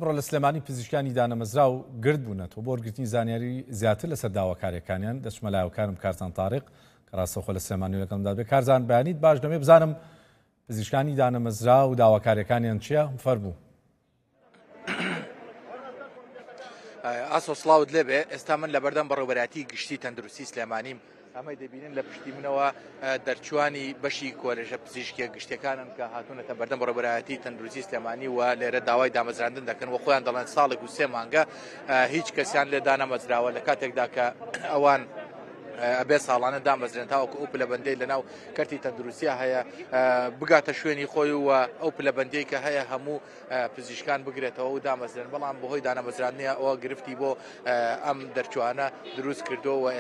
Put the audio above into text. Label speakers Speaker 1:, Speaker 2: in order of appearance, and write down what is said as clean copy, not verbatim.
Speaker 1: ئەمڕۆ لە سلێمانی پزیشکانی دانەمەزرا و گرد بوونەتەوە بۆ وەرگرتنی زانیاری زیاتر لەسەر داواکاریەکانیان دەچمە لایەوکارم کارزان تاریق کە ڕاستەوخۆ لە سلێمانی لەگەڵمدا بێت. کارزان بەیانیت باش دەمێ بزانم پزیشکانی دانەمەزرا و داواکاریەکانیان چییە؟ فەرموو.
Speaker 2: ئاسۆ سڵاوت لێبێ. ئێستا من لە بەردەم بەڕێوەبەرایەتی گشتی تەندروستی سلێمانیم. ئەمەی دەبینن لە پشتی منەوە دەرچوانی بەشی کۆلێژە پزیشکیە گشتەکانن کە هاتوونەتە بەردەم بەڕێوەبەرایەتی تەندروستی سلێمانی و لێرە داوای دامەزراندن دەکەن و خۆیان دەڵێن ساڵێک و 3 مانگە هیچ کەسیان لێ دانەمەزراوە لە کاتێکدا کە ئەوان ئەبێ ساڵانە دامەزرێن تاوەکو ئەو پلەبەندەی لەناو کەرتی تەندروستیە هەیە بگاتە شوێنی خۆی و ئەو پلەبەندەی کە هەیە هەموو پزیشکان بگرێتەوە و دامەزرێن، بەڵام بەهۆی دانەمەزران نیە ئەوە گرفتی بۆ ئەم دەرچوانە دروست کردەوە.